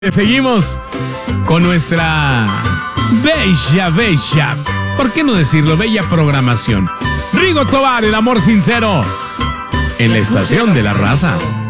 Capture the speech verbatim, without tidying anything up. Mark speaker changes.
Speaker 1: Seguimos con nuestra bella, bella, ¿por qué no decirlo? Bella programación. Rigo Tobar, el amor sincero, en la estación de la raza.